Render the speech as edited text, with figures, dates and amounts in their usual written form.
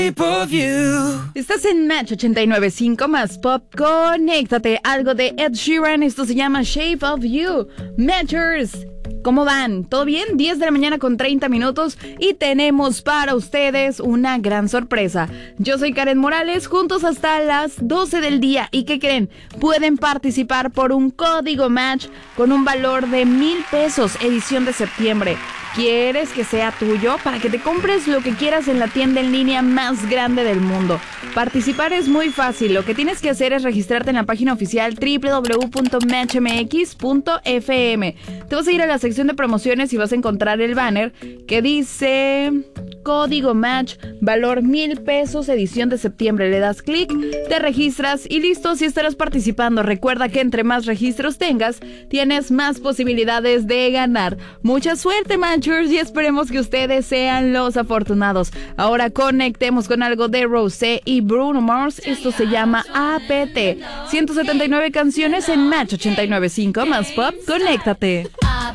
Estás en Match 89.5 más pop. Conéctate. Algo de Ed Sheeran. Esto se llama Shape of You. Matchers, ¿cómo van? ¿Todo bien? 10 de la mañana con 30 minutos y tenemos para ustedes una gran sorpresa. Yo soy Karen Morales, juntos hasta las 12 del día. ¿Y qué creen? Pueden participar por un código Match con un valor de 1,000 pesos, edición de septiembre. ¿Quieres que sea tuyo? Para que te compres lo que quieras en la tienda en línea más grande del mundo. Participar es muy fácil. Lo que tienes que hacer es registrarte en la página oficial www.matchmx.fm. Te vas a ir a la sección de promociones y vas a encontrar el banner que dice código Match, valor 1,000 pesos, edición de septiembre. Le das clic, te registras y listo, si estarás participando. Recuerda que entre más registros tengas, tienes más posibilidades de ganar. Mucha suerte, Matchers, y esperemos que ustedes sean los afortunados. Ahora conectemos con algo de Rosé y Bruno Mars. Esto se llama APT. 179 canciones en Match 89.5 más pop. Conéctate.